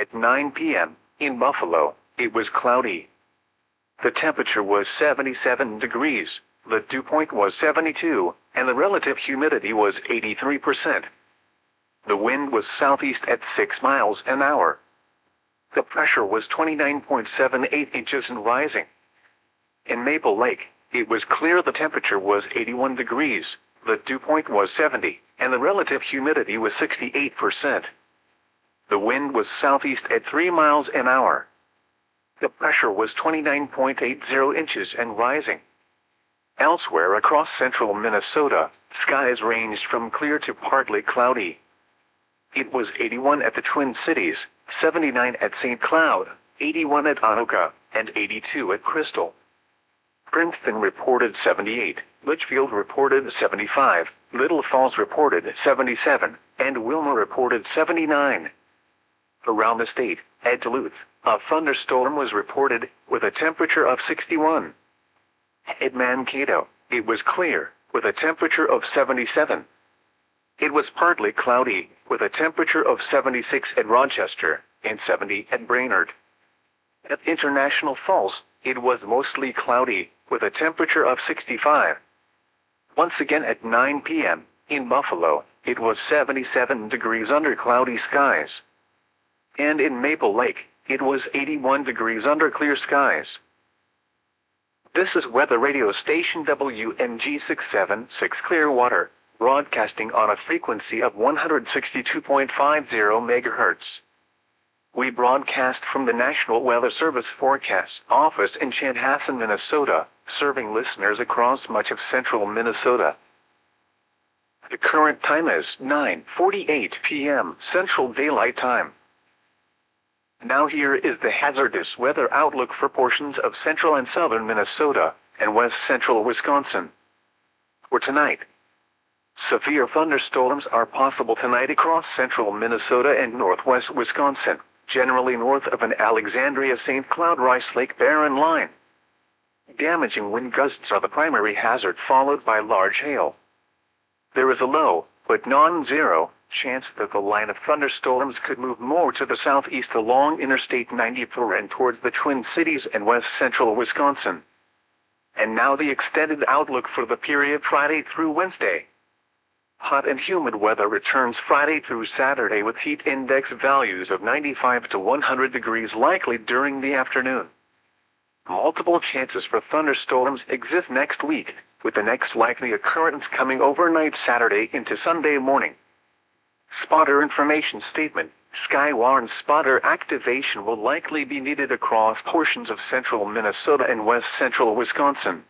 At 9 p.m., in Buffalo, it was cloudy. The temperature was 77 degrees, the dew point was 72, and the relative humidity was 83%. The wind was southeast at 6 miles an hour. The pressure was 29.78 inches and rising. In Maple Lake, it was clear. The temperature was 81 degrees, the dew point was 70, and the relative humidity was 68%. The wind was southeast at 3 miles an hour. The pressure was 29.80 inches and rising. Elsewhere across central Minnesota, skies ranged from clear to partly cloudy. It was 81 at the Twin Cities, 79 at St. Cloud, 81 at Anoka, and 82 at Crystal. Princeton reported 78, Litchfield reported 75, Little Falls reported 77, and Wilma reported 79. Around the state, at Duluth, a thunderstorm was reported, with a temperature of 61. At Mankato, it was clear, with a temperature of 77. It was partly cloudy, with a temperature of 76 at Rochester, and 70 at Brainerd. At International Falls, it was mostly cloudy, with a temperature of 65. Once again at 9 p.m., in Buffalo, it was 77 degrees under cloudy skies. And in Maple Lake, it was 81 degrees under clear skies. This is weather radio station WNG 676 Clearwater, broadcasting on a frequency of 162.50 MHz. We broadcast from the National Weather Service Forecast Office in Chanhassen, Minnesota, serving listeners across much of central Minnesota. The current time is 9:48 p.m. Central Daylight Time. Now here is the hazardous weather outlook for portions of central and southern Minnesota and west central Wisconsin. For tonight, severe thunderstorms are possible tonight across central Minnesota and northwest Wisconsin, generally north of an Alexandria-St. Cloud-Rice Lake Barren line. Damaging wind gusts are the primary hazard, followed by large hail. There is a low, but non-zero, chance that the line of thunderstorms could move more to the southeast along Interstate 94 and towards the Twin Cities and west central Wisconsin. And now the extended outlook for the period Friday through Wednesday. Hot and humid weather returns Friday through Saturday with heat index values of 95 to 100 degrees likely during the afternoon. Multiple chances for thunderstorms exist next week, with the next likely occurrence coming overnight Saturday into Sunday morning. Spotter information statement: Skywarn spotter activation will likely be needed across portions of central Minnesota and west central Wisconsin.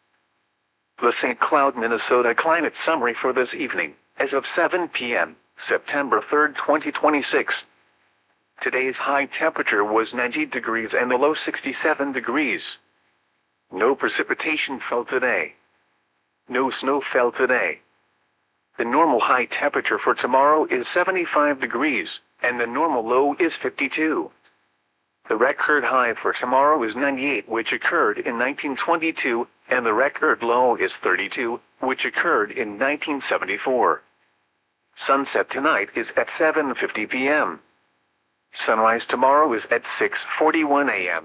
The St. Cloud, Minnesota climate summary for this evening, as of 7 p.m., September 3, 2026. Today's high temperature was 90 degrees and the low 67 degrees. No precipitation fell today. No snow fell today. The normal high temperature for tomorrow is 75 degrees, and the normal low is 52. The record high for tomorrow is 98, which occurred in 1922, and the record low is 32, which occurred in 1974. Sunset tonight is at 7:50 p.m. Sunrise tomorrow is at 6:41 a.m.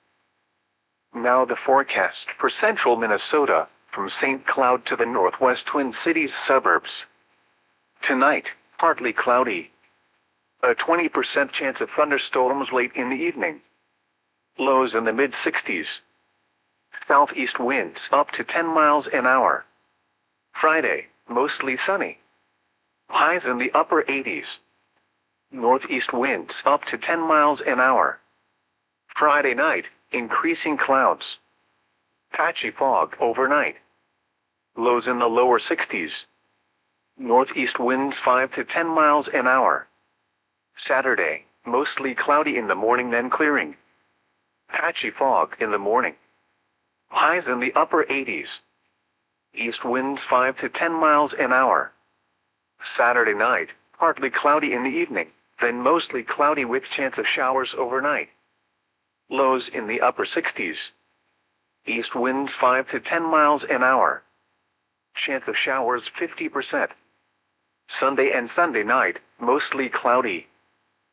Now the forecast for central Minnesota, from St. Cloud to the northwest Twin Cities suburbs. Tonight, partly cloudy. A 20% chance of thunderstorms late in the evening. Lows in the mid-60s. Southeast winds up to 10 miles an hour. Friday, mostly sunny. Highs in the upper 80s. Northeast winds up to 10 miles an hour. Friday night, increasing clouds. Patchy fog overnight. Lows in the lower 60s. Northeast winds 5 to 10 miles an hour. Saturday, mostly cloudy in the morning then clearing. Patchy fog in the morning. Highs in the upper 80s. East winds 5 to 10 miles an hour. Saturday night, partly cloudy in the evening, then mostly cloudy with chance of showers overnight. Lows in the upper 60s. East winds 5 to 10 miles an hour. Chance of showers 50%. Sunday and Sunday night, mostly cloudy.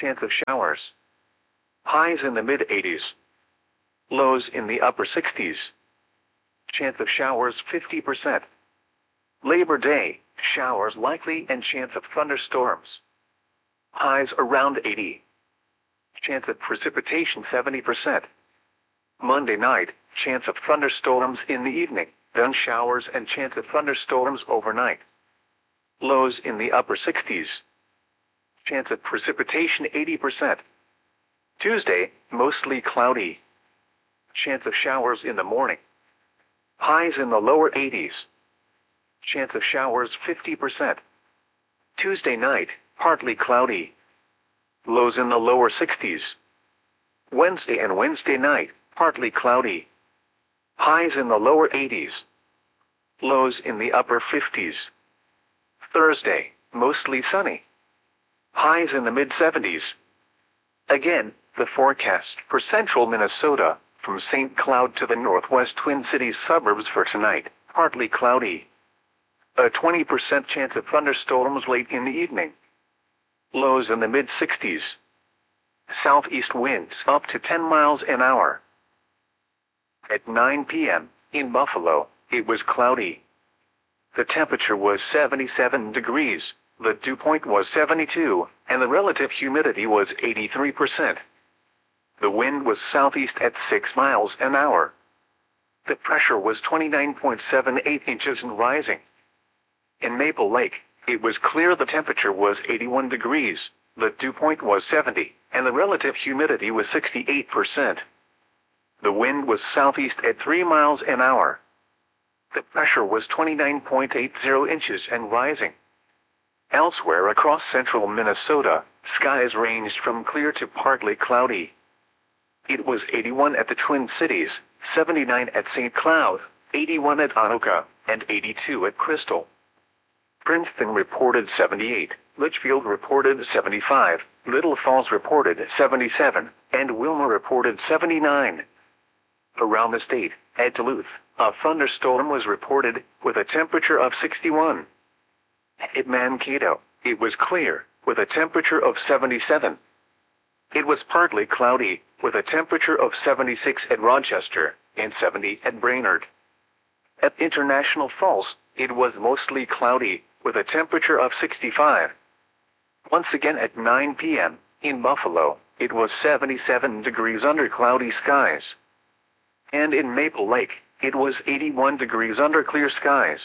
Chance of showers. Highs in the mid-80s. Lows in the upper 60s. Chance of showers 50%. Labor Day, showers likely and chance of thunderstorms. Highs around 80. Chance of precipitation 70%. Monday night, chance of thunderstorms in the evening, then showers and chance of thunderstorms overnight. Lows in the upper 60s. Chance of precipitation 80%. Tuesday, mostly cloudy. Chance of showers in the morning. Highs in the lower 80s. Chance of showers 50%. Tuesday night, partly cloudy. Lows in the lower 60s. Wednesday and Wednesday night, partly cloudy. Highs in the lower 80s. Lows in the upper 50s. Thursday, mostly sunny. Highs in the mid-70s. Again, the forecast for central Minnesota, from St. Cloud to the northwest Twin Cities suburbs for tonight, partly cloudy. A 20% chance of thunderstorms late in the evening. Lows in the mid-60s. Southeast winds up to 10 miles an hour. At 9 p.m., in Buffalo, it was cloudy. The temperature was 77 degrees, the dew point was 72, and the relative humidity was 83%. The wind was southeast at 6 miles an hour. The pressure was 29.78 inches and rising. In Maple Lake, it was clear. The temperature was 81 degrees, the dew point was 70, and the relative humidity was 68%. The wind was southeast at 3 miles an hour. The pressure was 29.80 inches and rising. Elsewhere across central Minnesota, skies ranged from clear to partly cloudy. It was 81 at the Twin Cities, 79 at St. Cloud, 81 at Anoka, and 82 at Crystal. Princeton reported 78, Litchfield reported 75, Little Falls reported 77, and Wilmer reported 79. Around the state, at Duluth, a thunderstorm was reported, with a temperature of 61. At Mankato, it was clear, with a temperature of 77. It was partly cloudy, with a temperature of 76 at Rochester, and 70 at Brainerd. At International Falls, it was mostly cloudy, with a temperature of 65. Once again at 9 p.m., in Buffalo, it was 77 degrees under cloudy skies. And in Maple Lake, it was 81 degrees under clear skies.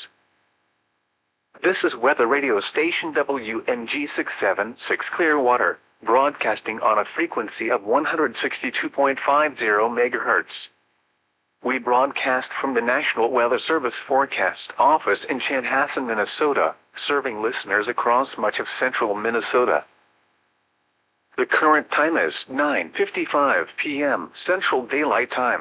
This is weather radio station WMG 676 Clearwater, broadcasting on a frequency of 162.50 MHz. We broadcast from the National Weather Service Forecast Office in Chanhassen, Minnesota, serving listeners across much of central Minnesota. The current time is 9:55 p.m. Central Daylight Time.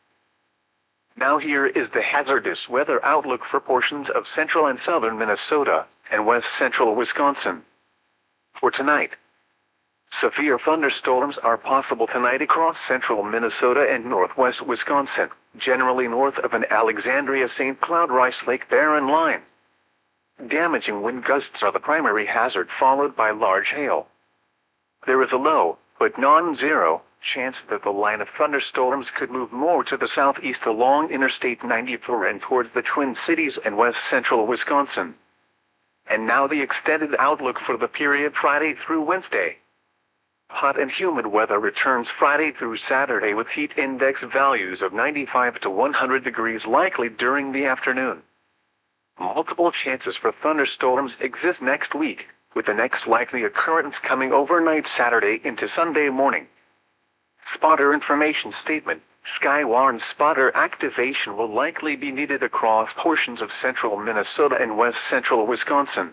Now here is the hazardous weather outlook for portions of central and southern Minnesota and west central Wisconsin. For tonight, severe thunderstorms are possible tonight across central Minnesota and northwest Wisconsin, generally north of an Alexandria-St. Cloud-Rice Lake Barren line. Damaging wind gusts are the primary hazard, followed by large hail. There is a low, but non-zero, chance that the line of thunderstorms could move more to the southeast along Interstate 94 and towards the Twin Cities and west central Wisconsin. And now the extended outlook for the period Friday through Wednesday. Hot and humid weather returns Friday through Saturday with heat index values of 95 to 100 degrees likely during the afternoon. Multiple chances for thunderstorms exist next week, with the next likely occurrence coming overnight Saturday into Sunday morning. Spotter information statement: Skywarn spotter activation will likely be needed across portions of central Minnesota and west central Wisconsin.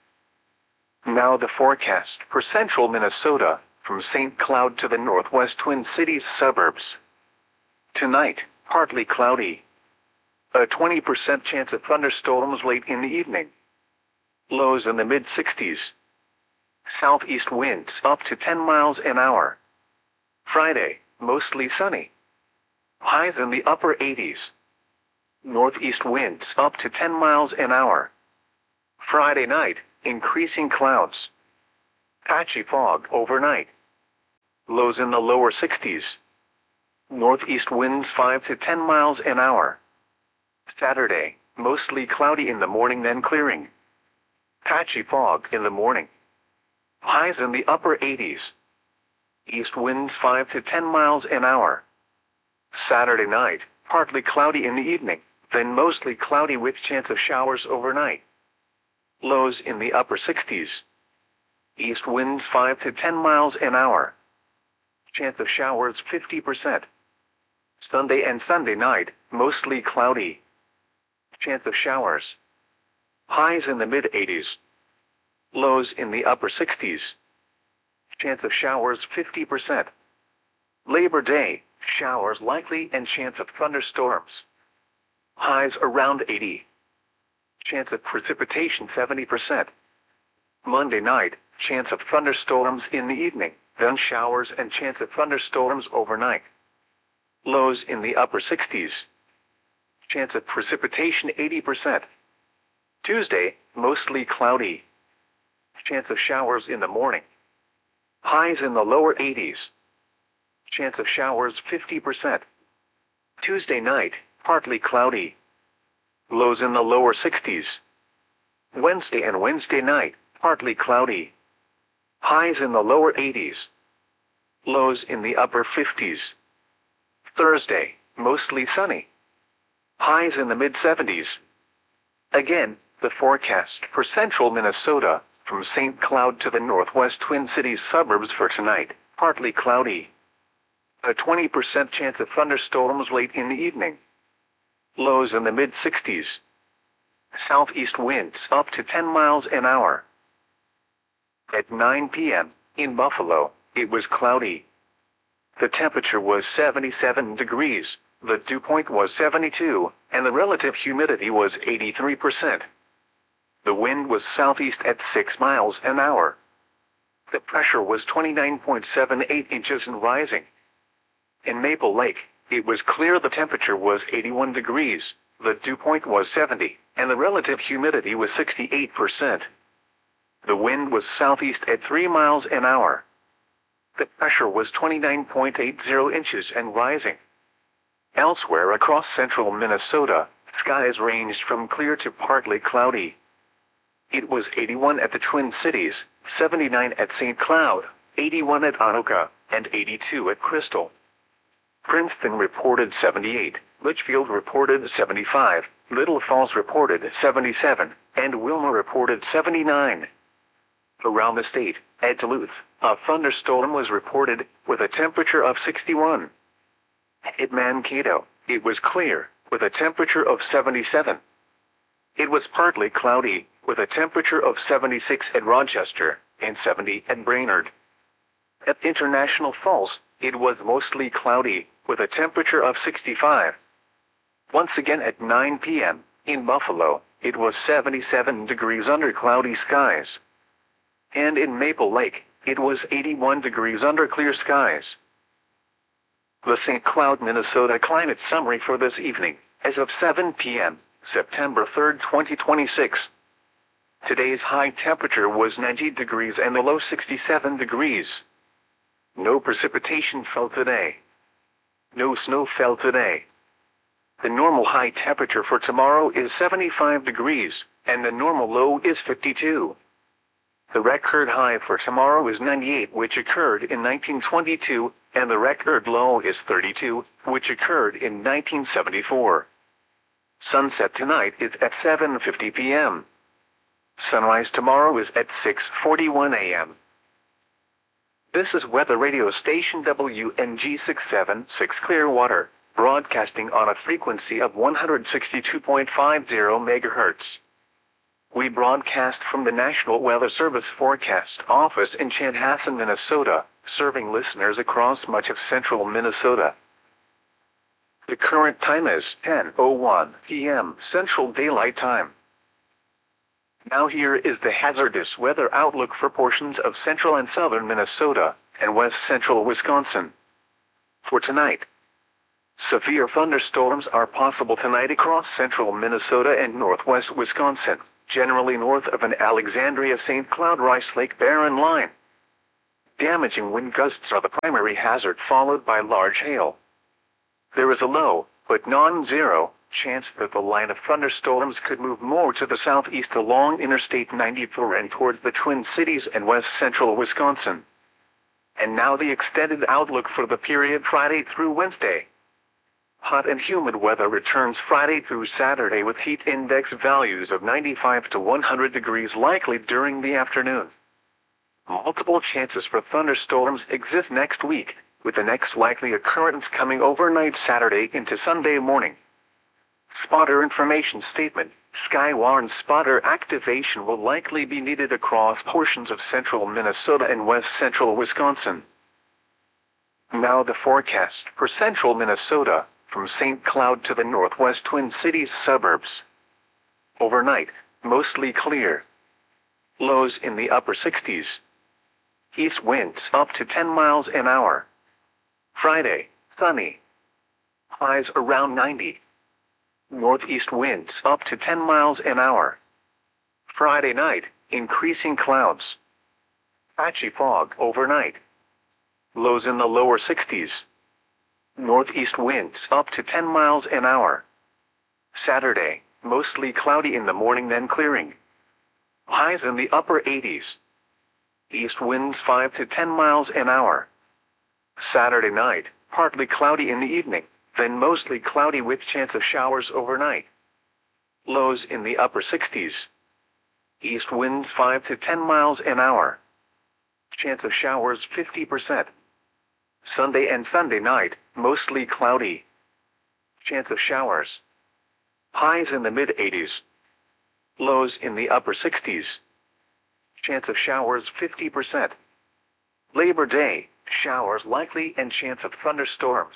Now the forecast for central Minnesota, from St. Cloud to the northwest Twin Cities suburbs. Tonight, partly cloudy. A 20% chance of thunderstorms late in the evening. Lows in the mid-60s. Southeast winds up to 10 miles an hour. Friday, mostly sunny. Highs in the upper 80s. Northeast winds up to 10 miles an hour. Friday night, increasing clouds. Patchy fog overnight. Lows in the lower 60s. Northeast winds 5 to 10 miles an hour. Saturday, mostly cloudy in the morning then clearing. Patchy fog in the morning. Highs in the upper 80s. East winds 5 to 10 miles an hour. Saturday night, partly cloudy in the evening, then mostly cloudy with chance of showers overnight. Lows in the upper 60s. East winds 5 to 10 miles an hour. Chance of showers 50%. Sunday and Sunday night, mostly cloudy. Chance of showers. Highs in the mid-80s. Lows in the upper 60s. Chance of showers 50%. Labor Day, showers likely and chance of thunderstorms. Highs around 80. Chance of precipitation 70%. Monday night, chance of thunderstorms in the evening, then showers and chance of thunderstorms overnight. Lows in the upper 60s. Chance of precipitation 80%. Tuesday, mostly cloudy. Chance of showers in the morning. Highs in the lower 80s. Chance of showers 50%. Tuesday night, partly cloudy. Lows in the lower 60s. Wednesday and Wednesday night, partly cloudy. Highs in the lower 80s. Lows in the upper 50s. Thursday, mostly sunny. Highs in the mid-70s. Again, the forecast for central Minnesota, from St. Cloud to the northwest Twin Cities suburbs for tonight, partly cloudy. A 20% chance of thunderstorms late in the evening. Lows in the mid-60s. Southeast winds up to 10 miles an hour. At 9 p.m., in Buffalo, it was cloudy. The temperature was 77 degrees, the dew point was 72, and the relative humidity was 83%. The wind was southeast at 6 miles an hour. The pressure was 29.78 inches and rising. In Maple Lake, it was clear. The temperature was 81 degrees, the dew point was 70, and the relative humidity was 68%. The wind was southeast at 3 miles an hour. The pressure was 29.80 inches and rising. Elsewhere across central Minnesota, skies ranged from clear to partly cloudy. It was 81 at the Twin Cities, 79 at St. Cloud, 81 at Anoka, and 82 at Crystal. Princeton reported 78, Litchfield reported 75, Little Falls reported 77, and Wilmer reported 79. Around the state, at Duluth, a thunderstorm was reported, with a temperature of 61. At Mankato, it was clear, with a temperature of 77. It was partly cloudy, with a temperature of 76 at Rochester, and 70 at Brainerd. At International Falls, it was mostly cloudy, with a temperature of 65. Once again at 9 p.m., in Buffalo, it was 77 degrees under cloudy skies. And in Maple Lake, it was 81 degrees under clear skies. The St. Cloud, Minnesota climate summary for this evening, as of 7 p.m., September 3, 2026. Today's high temperature was 90 degrees and the low 67 degrees. No precipitation fell today. No snow fell today. The normal high temperature for tomorrow is 75 degrees, and the normal low is 52. The record high for tomorrow is 98, which occurred in 1922, and the record low is 32, which occurred in 1974. Sunset tonight is at 7:50 p.m. Sunrise tomorrow is at 6:41 a.m. This is weather radio station WNG 676 Clearwater, broadcasting on a frequency of 162.50 MHz. We broadcast from the National Weather Service Forecast Office in Chanhassen, Minnesota, serving listeners across much of central Minnesota. The current time is 10:01 p.m. Central Daylight Time. Now here is the hazardous weather outlook for portions of central and southern Minnesota and west central Wisconsin. For tonight, severe thunderstorms are possible tonight across central Minnesota and northwest Wisconsin, generally north of an Alexandria-St. Cloud-Rice Lake Barren line. Damaging wind gusts are the primary hazard, followed by large hail. There is a low, but non-zero, chance that the line of thunderstorms could move more to the southeast along Interstate 94 and towards the Twin Cities and west central Wisconsin. And now the extended outlook for the period Friday through Wednesday. Hot and humid weather returns Friday through Saturday with heat index values of 95 to 100 degrees likely during the afternoon. Multiple chances for thunderstorms exist next week, with the next likely occurrence coming overnight Saturday into Sunday morning. Spotter information statement: Skywarn spotter activation will likely be needed across portions of central Minnesota and west central Wisconsin. Now the forecast for central Minnesota, from St. Cloud to the northwest Twin Cities suburbs. Overnight, mostly clear. Lows in the upper 60s. East winds up to 10 miles an hour. Friday, sunny. Highs around 90. Northeast winds up to 10 miles an hour. Friday night, increasing clouds. Patchy fog overnight. Lows in the lower 60s. Northeast winds up to 10 miles an hour. Saturday, mostly cloudy in the morning then clearing. Highs in the upper 80s. East winds 5 to 10 miles an hour. Saturday night, partly cloudy in the evening, then mostly cloudy with chance of showers overnight. Lows in the upper 60s. East winds 5 to 10 miles an hour. Chance of showers 50%. Sunday and Sunday night, mostly cloudy. Chance of showers. Highs in the mid-80s. Lows in the upper 60s. Chance of showers 50%. Labor Day, showers likely and chance of thunderstorms.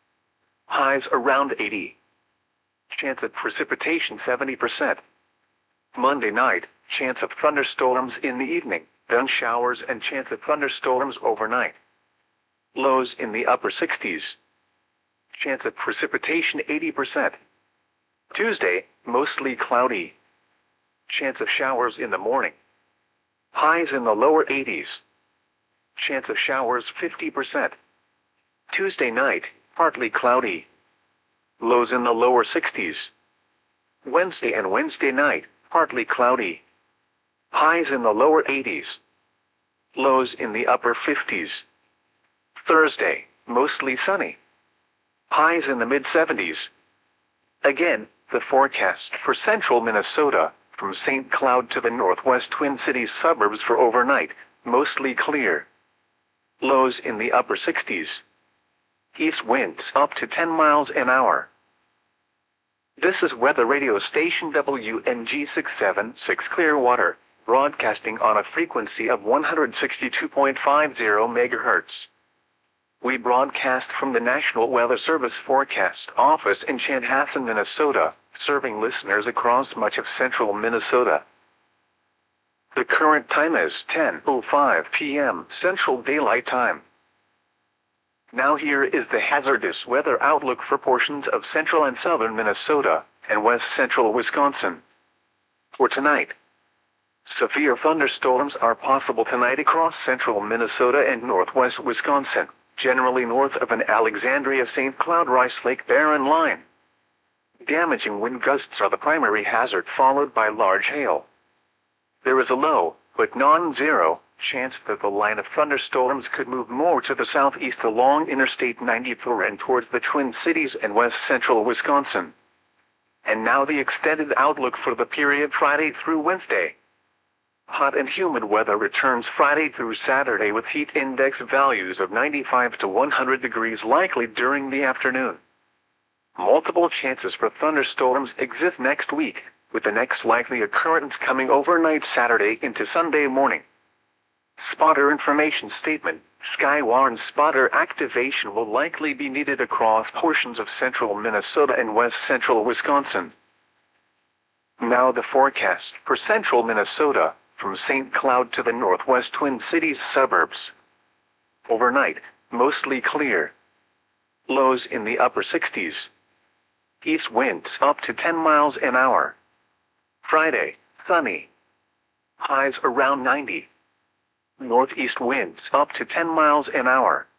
Highs around 80. Chance of precipitation 70%. Monday night, chance of thunderstorms in the evening, then showers and chance of thunderstorms overnight. Lows in the upper 60s. Chance of precipitation 80%. Tuesday, mostly cloudy. Chance of showers in the morning. Highs in the lower 80s. Chance of showers 50%. Tuesday night, partly cloudy. Lows in the lower 60s. Wednesday and Wednesday night, partly cloudy. Highs in the lower 80s. Lows in the upper 50s. Thursday, mostly sunny. Highs in the mid-70s. Again, the forecast for central Minnesota, from St. Cloud to the northwest Twin Cities suburbs for overnight, mostly clear. Lows in the upper 60s. East winds up to 10 miles an hour. This is weather radio station WNG 676 Clearwater, broadcasting on a frequency of 162.50 MHz. We broadcast from the National Weather Service Forecast Office in Chanhassen, Minnesota, serving listeners across much of central Minnesota. The current time is 10:05 p.m. Central Daylight Time. Now here is the hazardous weather outlook for portions of central and southern Minnesota and west central Wisconsin. For tonight, severe thunderstorms are possible tonight across central Minnesota and northwest Wisconsin, generally north of an Alexandria-St. Cloud-Rice Lake Barren line. Damaging wind gusts are the primary hazard, followed by large hail. There is a low, but non-zero, chance that the line of thunderstorms could move more to the southeast along Interstate 94 and towards the Twin Cities and west central Wisconsin. And now the extended outlook for the period Friday through Wednesday. Hot and humid weather returns Friday through Saturday with heat index values of 95 to 100 degrees likely during the afternoon. Multiple chances for thunderstorms exist next week, with the next likely occurrence coming overnight Saturday into Sunday morning. Spotter information statement: Skywarn spotter activation will likely be needed across portions of central Minnesota and west central Wisconsin. Now the forecast for central Minnesota, from St. Cloud to the northwest Twin Cities suburbs. Overnight, mostly clear. Lows in the upper 60s. East winds up to 10 miles an hour. Friday, sunny. Highs around 90. Northeast winds up to 10 miles an hour.